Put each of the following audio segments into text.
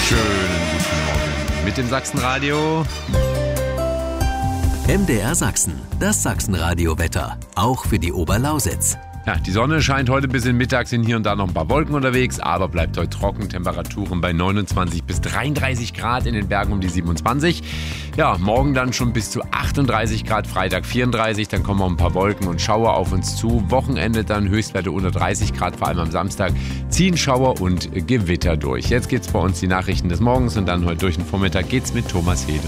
Schönen guten Morgen mit dem Sachsenradio. MDR Sachsen, das Sachsenradio-Wetter, auch für die Oberlausitz. Ja, die Sonne scheint heute bis in Mittag, sind hier und da noch ein paar Wolken unterwegs, aber bleibt heute trocken. Temperaturen bei 29 bis 33 Grad, in den Bergen um die 27. Ja, morgen dann schon bis zu 38 Grad, Freitag 34, dann kommen auch ein paar Wolken und Schauer auf uns zu. Wochenende dann Höchstwerte unter 30 Grad, vor allem am Samstag ziehen Schauer und Gewitter durch. Jetzt geht's bei uns die Nachrichten des Morgens und dann heute durch den Vormittag geht's mit Thomas Hede.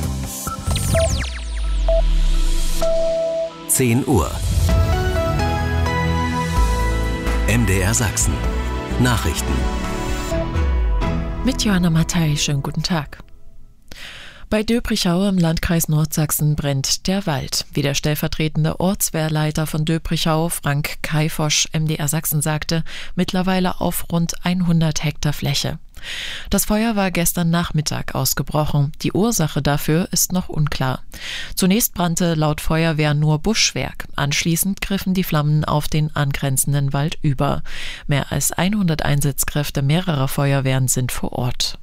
10 Uhr. MDR Sachsen. Nachrichten. Mit Johanna Mattei, schönen guten Tag. Bei Döbrichau im Landkreis Nordsachsen brennt der Wald. Wie der stellvertretende Ortswehrleiter von Döbrichau, Frank Kaifosch, MDR Sachsen sagte, mittlerweile auf rund 100 Hektar Fläche. Das Feuer war gestern Nachmittag ausgebrochen. Die Ursache dafür ist noch unklar. Zunächst brannte laut Feuerwehr nur Buschwerk. Anschließend griffen die Flammen auf den angrenzenden Wald über. Mehr als 100 Einsatzkräfte mehrerer Feuerwehren sind vor Ort.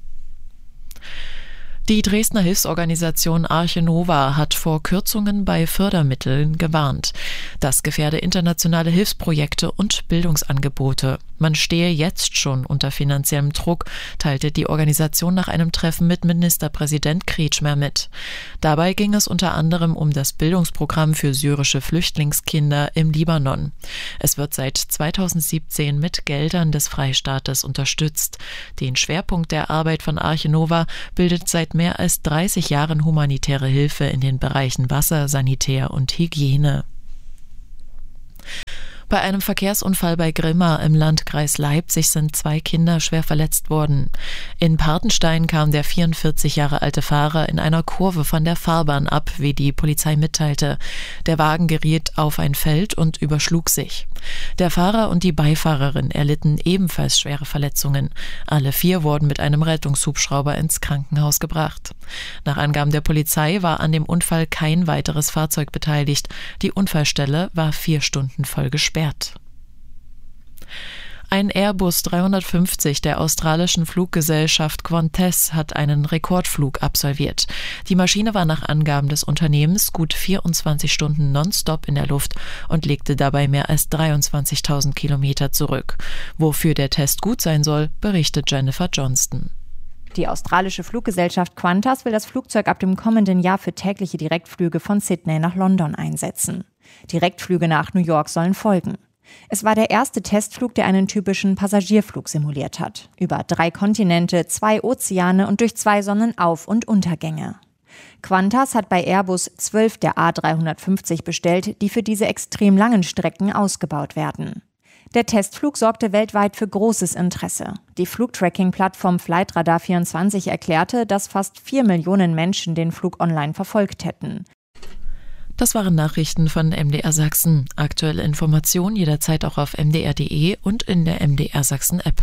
Die Dresdner Hilfsorganisation Arche Nova hat vor Kürzungen bei Fördermitteln gewarnt. Das gefährde internationale Hilfsprojekte und Bildungsangebote. Man stehe jetzt schon unter finanziellem Druck, teilte die Organisation nach einem Treffen mit Ministerpräsident Kretschmer mit. Dabei ging es unter anderem um das Bildungsprogramm für syrische Flüchtlingskinder im Libanon. Es wird seit 2017 mit Geldern des Freistaates unterstützt. Den Schwerpunkt der Arbeit von Arche Nova bildet seit mehr als 30 Jahren humanitäre Hilfe in den Bereichen Wasser, Sanitär und Hygiene. Bei einem Verkehrsunfall bei Grimma im Landkreis Leipzig sind 2 Kinder schwer verletzt worden. In Partenstein kam der 44 Jahre alte Fahrer in einer Kurve von der Fahrbahn ab, wie die Polizei mitteilte. Der Wagen geriet auf ein Feld und überschlug sich. Der Fahrer und die Beifahrerin erlitten ebenfalls schwere Verletzungen. Alle 4 wurden mit einem Rettungshubschrauber ins Krankenhaus gebracht. Nach Angaben der Polizei war an dem Unfall kein weiteres Fahrzeug beteiligt. Die Unfallstelle war 4 Stunden voll gesperrt. Ein Airbus 350 der australischen Fluggesellschaft Qantas hat einen Rekordflug absolviert. Die Maschine war nach Angaben des Unternehmens gut 24 Stunden nonstop in der Luft und legte dabei mehr als 23.000 Kilometer zurück. Wofür der Test gut sein soll, berichtet Jennifer Johnston. Die australische Fluggesellschaft Qantas will das Flugzeug ab dem kommenden Jahr für tägliche Direktflüge von Sydney nach London einsetzen. Direktflüge nach New York sollen folgen. Es war der erste Testflug, der einen typischen Passagierflug simuliert hat. Über 3 Kontinente, 2 Ozeane und durch 2 Sonnenauf- und Untergänge. Qantas hat bei Airbus 12 der A350 bestellt, die für diese extrem langen Strecken ausgebaut werden. Der Testflug sorgte weltweit für großes Interesse. Die Flugtracking-Plattform Flightradar24 erklärte, dass fast 4 Millionen Menschen den Flug online verfolgt hätten. Das waren Nachrichten von MDR Sachsen. Aktuelle Informationen jederzeit auch auf mdr.de und in der MDR Sachsen App.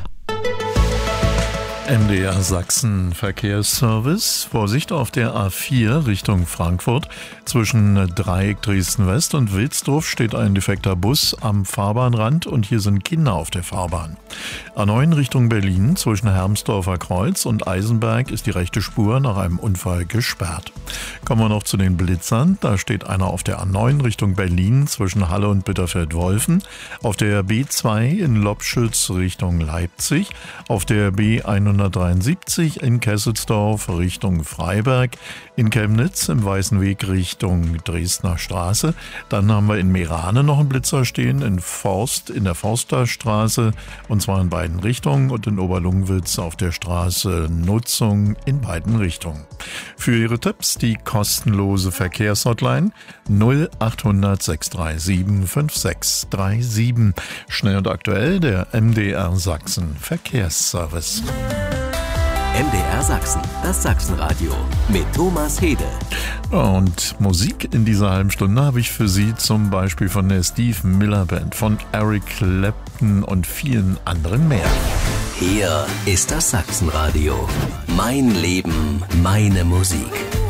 MDR Sachsen Verkehrsservice. Vorsicht auf der A4 Richtung Frankfurt. Zwischen Dreieck Dresden-West und Wilsdorf steht ein defekter Bus am Fahrbahnrand und hier sind Kinder auf der Fahrbahn. A9 Richtung Berlin zwischen Hermsdorfer Kreuz und Eisenberg ist die rechte Spur nach einem Unfall gesperrt. Kommen wir noch zu den Blitzern. Da steht einer auf der A9 Richtung Berlin zwischen Halle und Bitterfeld-Wolfen. Auf der B2 in Lobschütz Richtung Leipzig. Auf der B173 in Kesselsdorf Richtung Freiberg, in Chemnitz im Weißen Weg Richtung Dresdner Straße. Dann haben wir in Meerane noch einen Blitzer stehen, in der Forsterstraße, und zwar in beiden Richtungen, und in Oberlungwitz auf der Straße Nutzung in beiden Richtungen. Für Ihre Tipps die kostenlose Verkehrshotline 0800 637 5637. Schnell und aktuell der MDR Sachsen Verkehrsservice. MDR Sachsen, das Sachsenradio mit Thomas Hede. Und Musik in dieser halben Stunde habe ich für Sie zum Beispiel von der Steve Miller Band, von Eric Clapton und vielen anderen mehr. Hier ist das Sachsenradio. Mein Leben, meine Musik.